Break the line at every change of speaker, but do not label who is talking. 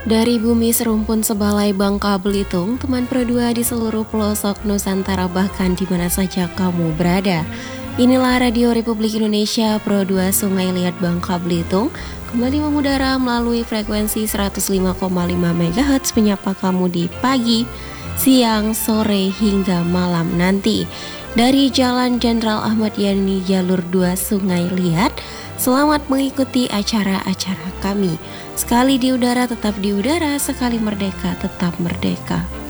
Dari bumi serumpun sebalai Bangka Belitung, teman Pro 2 di seluruh pelosok Nusantara bahkan di mana saja kamu berada. Inilah Radio Republik Indonesia Pro 2 Sungai Liat Bangka Belitung kembali mengudara melalui frekuensi 105,5 MHz menyapa kamu di pagi, siang, sore hingga malam nanti. Dari Jalan Jenderal Ahmad Yani Jalur 2 Sungai Liat, selamat mengikuti acara-acara kami. Sekali di udara tetap di udara, sekali merdeka tetap merdeka.